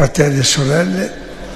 Fratelli e sorelle,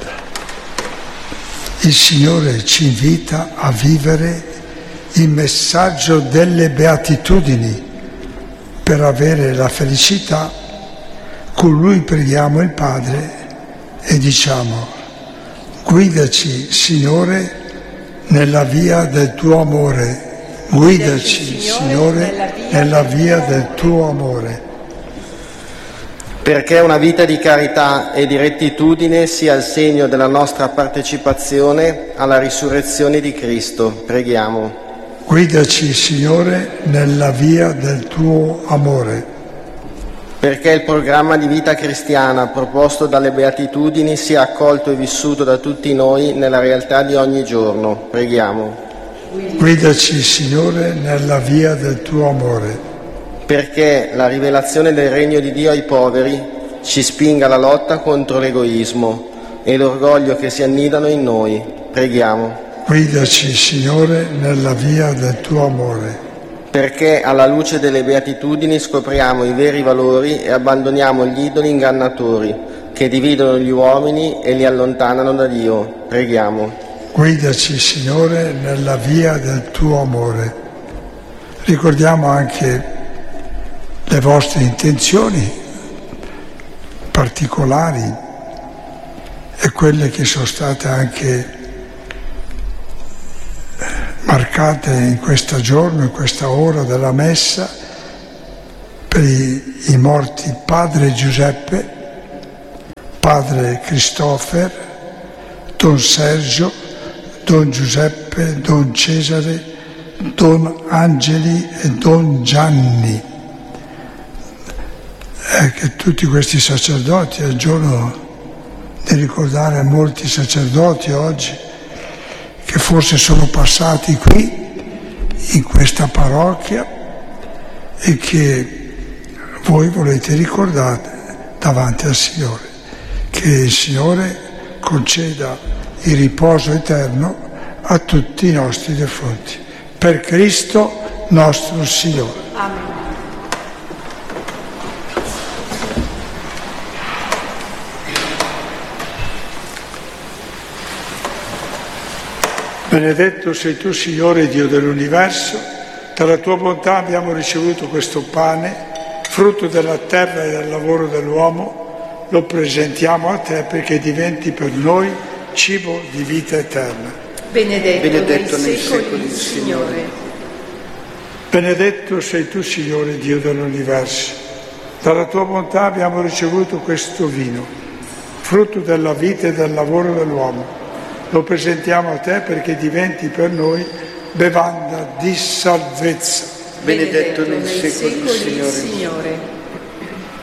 il Signore ci invita a vivere il messaggio delle beatitudini per avere la felicità. Con Lui preghiamo il Padre e diciamo: guidaci, Signore, nella via del tuo amore. Guidaci, Signore, nella via del tuo amore. Perché una vita di carità e di rettitudine sia il segno della nostra partecipazione alla risurrezione di Cristo. Preghiamo. Guidaci, Signore, nella via del tuo amore. Perché il programma di vita cristiana proposto dalle Beatitudini sia accolto e vissuto da tutti noi nella realtà di ogni giorno. Preghiamo. Guidaci, Signore, nella via del tuo amore. Perché la rivelazione del regno di Dio ai poveri ci spinga alla lotta contro l'egoismo e l'orgoglio che si annidano in noi. Preghiamo. Guidaci, Signore, nella via del tuo amore. Perché alla luce delle Beatitudini scopriamo i veri valori e abbandoniamo gli idoli ingannatori che dividono gli uomini e li allontanano da Dio. Preghiamo. Guidaci, Signore, nella via del tuo amore. Ricordiamo anche le vostre intenzioni particolari e quelle che sono state anche marcate in questo giorno, in questa ora della messa, per i morti padre Giuseppe, padre Christopher, don Sergio, don Giuseppe, don Cesare, don Angeli e don Gianni. Che tutti questi sacerdoti, è il giorno di ricordare molti sacerdoti oggi che forse sono passati qui in questa parrocchia e che voi volete ricordare davanti al Signore. Che il Signore conceda il riposo eterno a tutti i nostri defunti. Per Cristo nostro Signore. Amen. Benedetto sei tu, Signore Dio dell'universo, dalla tua bontà abbiamo ricevuto questo pane, frutto della terra e del lavoro dell'uomo, lo presentiamo a te perché diventi per noi cibo di vita eterna. Benedetto nei secoli il Signore. Benedetto sei tu, Signore Dio dell'universo, dalla tua bontà abbiamo ricevuto questo vino, frutto della vita e del lavoro dell'uomo. Lo presentiamo a te perché diventi per noi bevanda di salvezza. Benedetto nei secoli il Signore.